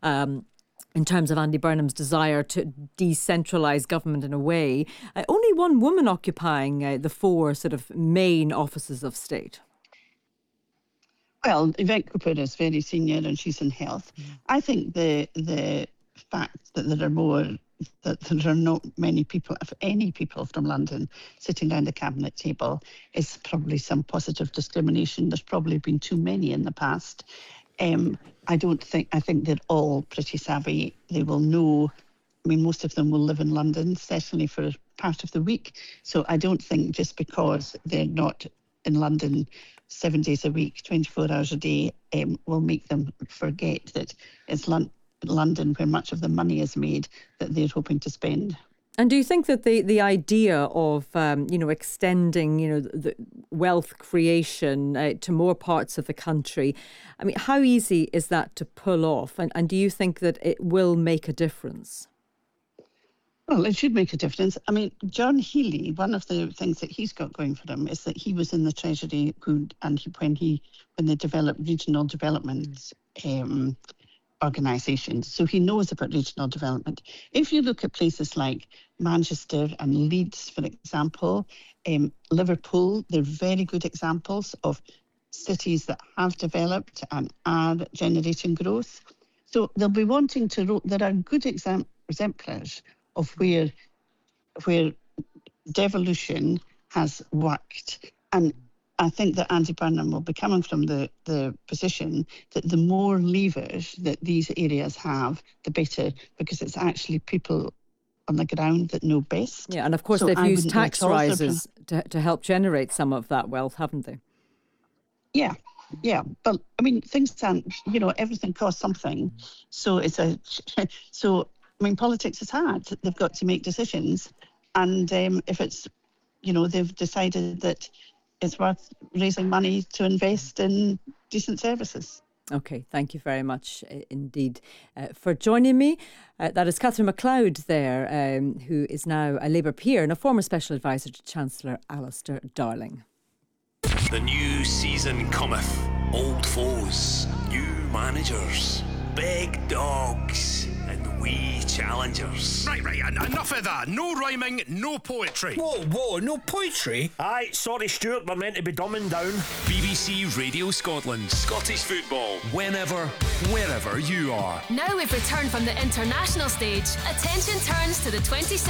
in terms of Andy Burnham's desire to decentralise government in a way. Only one woman occupying the four sort of main offices of state. Well, Yvette Cooper is very senior and she's in health. I think the fact that there are not many people, if any people from London sitting around the cabinet table, is probably some positive discrimination. There's probably been too many in the past. I think they're all pretty savvy. They will know. I mean, most of them will live in London, certainly for part of the week. So I don't think just because they're not in London 7 days a week, 24 hours a day, will make them forget that it's London where much of the money is made that they're hoping to spend. And do you think that the idea of, extending, the wealth creation to more parts of the country, I mean, how easy is that to pull off? And do you think that it will make a difference? Well, it should make a difference. I mean, John Healey, one of the things that he's got going for him is that he was in the Treasury when they developed regional development organisations. So he knows about regional development. If you look at places like Manchester and Leeds, for example, Liverpool, they're very good examples of cities that have developed and are generating growth. So they'll be wanting to, there are good exemplars of where devolution has worked. And I think that Andy Burnham will be coming from the position that the more levers that these areas have, the better, because it's actually people on the ground that know best. Yeah, and of course they've used tax rises to help generate some of that wealth, haven't they? Yeah. But I mean, things aren't, everything costs something. So politics is hard. They've got to make decisions. And if it's, they've decided that it's worth raising money to invest in decent services. OK, thank you very much indeed for joining me. That is Catherine MacLeod there, who is now a Labour peer and a former special advisor to Chancellor Alistair Darling. The new season cometh. Old foes, new managers, big dogs and wee challengers. Right, enough of that. No rhyming, no poetry. Whoa, no poetry? Aye, sorry Stuart, we're meant to be dumbing down. BBC Radio Scotland. Scottish football. Whenever, wherever you are. Now we've returned from the international stage. Attention turns to the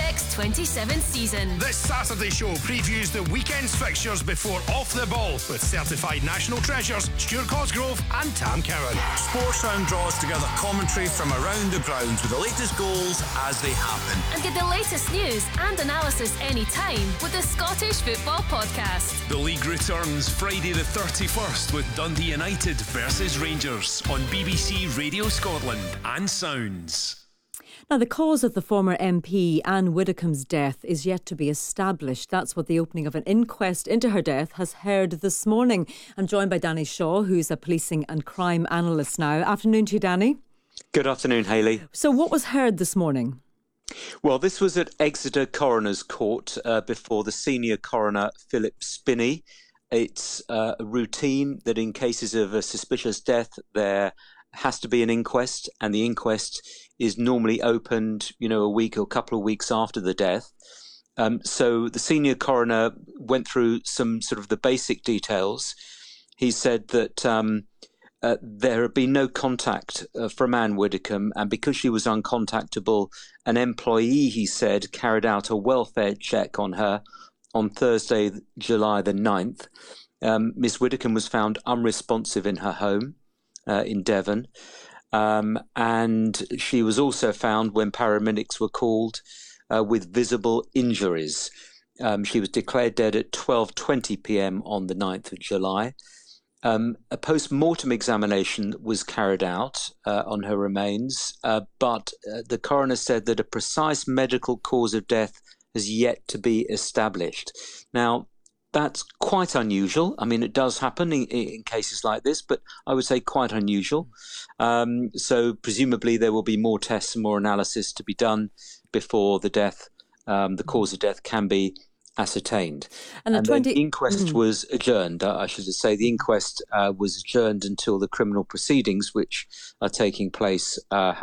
26-27 season. This Saturday show previews the weekend's fixtures before Off the Ball with certified national treasures Stuart Cosgrove and Tam Cowan. Sportsround draws together commentary from around the grounds with the latest goals as they happen. And get the latest news and analysis anytime with the Scottish Football Podcast. The league returns Friday the 31st with Dundee United versus Rangers on BBC Radio Scotland and Sounds. Now, the cause of the former MP Anne Widdecombe's death is yet to be established. That's what the opening of an inquest into her death has heard this morning. I'm joined by Danny Shaw, who's a policing and crime analyst now. Afternoon to you, Danny. Good afternoon, Hayley. So what was heard this morning? Well, this was at Exeter Coroner's Court before the senior coroner, Philip Spinney. It's a routine that in cases of a suspicious death, there has to be an inquest, and the inquest is normally opened, a week or a couple of weeks after the death. So the senior coroner went through some sort of the basic details. He said that there had been no contact from Anne Widdecombe, and because she was uncontactable, an employee, he said, carried out a welfare check on her on Thursday, July the 9th. Miss Widdecombe was found unresponsive in her home in Devon, and she was also found when paramedics were called with visible injuries. She was declared dead at 12:20 p.m. on the 9th of July. A post-mortem examination was carried out on her remains, but the coroner said that a precise medical cause of death has yet to be established. Now, that's quite unusual. I mean, it does happen in cases like this, but I would say quite unusual. So presumably there will be more tests and more analysis to be done before the death, the cause of death can be ascertained. And the inquest was adjourned. I should say the inquest was adjourned until the criminal proceedings, which are taking place,